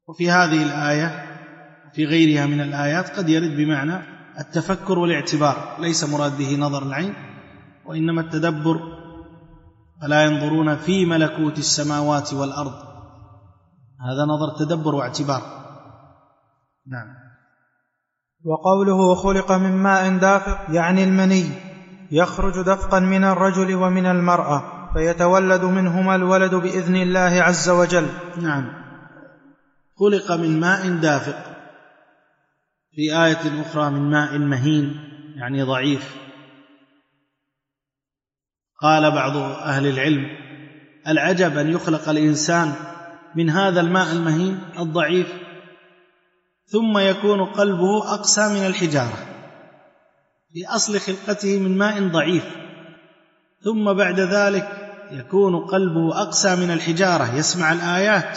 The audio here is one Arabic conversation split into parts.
وفي هذه الآية في غيرها من الآيات قد يرد بمعنى التفكر والاعتبار، ليس مراد به نظر العين، وإنما التدبر، فلا ينظرون في ملكوت السماوات والأرض، هذا نظر تدبر واعتبار. نعم. وقوله خلق من ماء دافق يعني المني، يخرج دفقا من الرجل ومن المرأة، فيتولد منهما الولد بإذن الله عز وجل. نعم، خلق من ماء دافق، في آية أخرى من ماء مهين يعني ضعيف. قال بعض أهل العلم: العجب أن يخلق الإنسان من هذا الماء المهين الضعيف ثم يكون قلبه أقسى من الحجارة، في أصل خلقته من ماء ضعيف، ثم بعد ذلك يكون قلبه أقسى من الحجارة، يسمع الآيات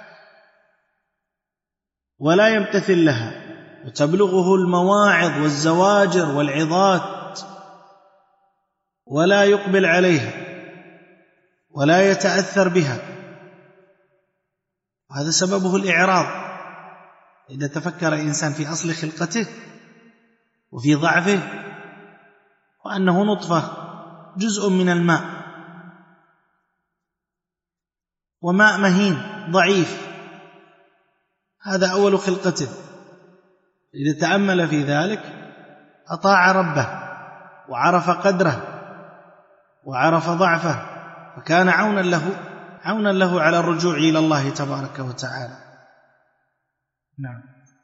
ولا يمتثل لها، وتبلغه المواعظ والزواجر والعظات ولا يقبل عليها ولا يتأثر بها، وهذا سببه الإعراض. إذا تفكر الإنسان في أصل خلقته وفي ضعفه، وأنه نطفة جزء من الماء، وماء مهين ضعيف، هذا أول خلقته، إذا تأمل في ذلك أطاع ربه وعرف قدره وعرف ضعفه، فكان عونا له على الرجوع إلى الله تبارك وتعالى. نعم.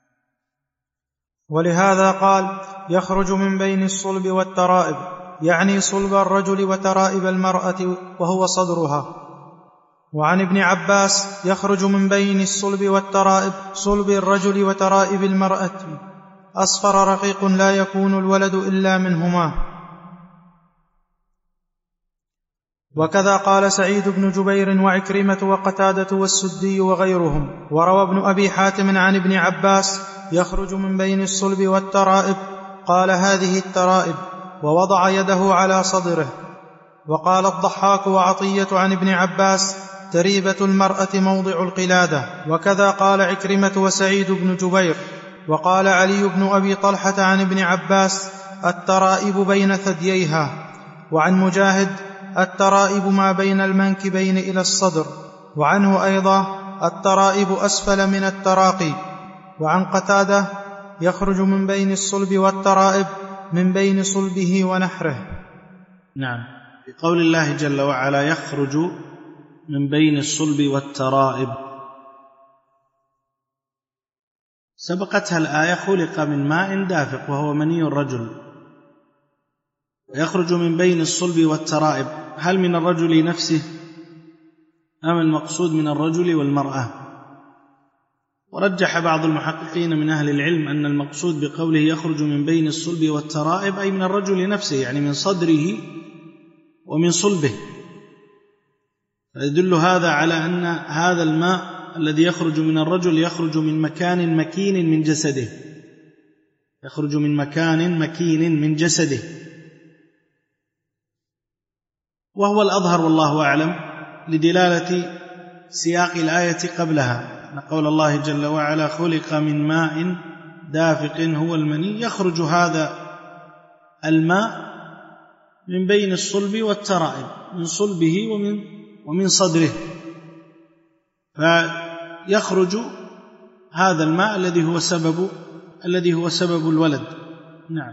ولهذا قال: يخرج من بين الصلب والترائب، يعني صلب الرجل وترائب المرأة وهو صدرها. وعن ابن عباس: يخرج من بين الصلب والترائب صلب الرجل وترائب المرأة، أصفر رقيق لا يكون الولد إلا منهما. وكذا قال سعيد بن جبير وعكرمة وقتادة والسدي وغيرهم. وروى ابن أبي حاتم عن ابن عباس: يخرج من بين الصلب والترائب، قال: هذه الترائب، ووضع يده على صدره. وقال الضحاك وعطية عن ابن عباس: تريبة المرأة موضع القلادة. وكذا قال عكرمة وسعيد بن جبير. وقال علي بن أبي طلحة عن ابن عباس: الترائب بين ثدييها. وعن مجاهد: الترائب ما بين المنكبين إلى الصدر. وعنه أيضا: الترائب أسفل من التراقي. وعن قتادة: يخرج من بين الصلب والترائب من بين صلبه ونحره. نعم. في قول الله جل وعلا: يخرج من بين الصلب والترائب، سبقتها الآية: خلق من ماء دافق وهو مني الرجل. ويخرج من بين الصلب والترائب، هل من الرجل نفسه أم المقصود من الرجل والمرأة؟ ورجح بعض المحققين من أهل العلم أن المقصود بقوله يخرج من بين الصلب والترائب أي من الرجل نفسه، يعني من صدره ومن صلبه، فيدل هذا على أن هذا الماء الذي يخرج من الرجل يخرج من مكان مكين من جسده، يخرج من مكان مكين من جسده، وهو الأظهر والله أعلم لدلالة سياق الآية قبلها، أن قول الله جل وعلا: خلق من ماء دافق هو المني، يخرج هذا الماء من بين الصلب والترائب، من صلبه ومن صدره، فيخرج هذا الماء الذي هو سبب الولد. نعم.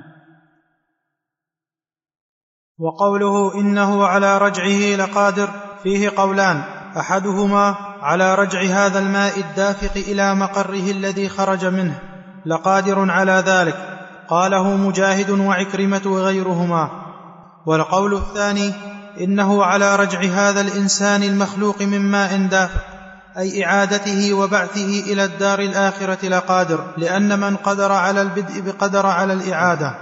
وقوله إنه على رجعه لقادر فيه قولان: أحدهما على رجع هذا الماء الدافق إلى مقره الذي خرج منه لقادر على ذلك، قاله مجاهد وعكرمة وغيرهما. والقول الثاني: إنه على رجع هذا الإنسان المخلوق من ماء دافق، أي إعادته وبعثه إلى الدار الآخرة لقادر، لأن من قدر على البدء بقدر على الإعادة.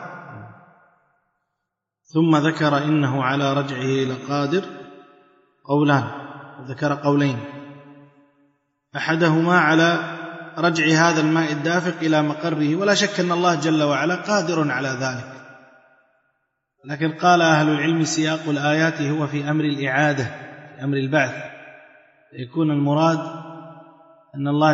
ثم ذكر إنه على رجعه لقادر قولان، ذكر قولين: أحدهما على رجع هذا الماء الدافق إلى مقره، ولا شك أن الله جل وعلا قادر على ذلك، لكن قال أهل العلم سياق الآيات هو في أمر الإعادة، في أمر البعث، يكون المراد أن الله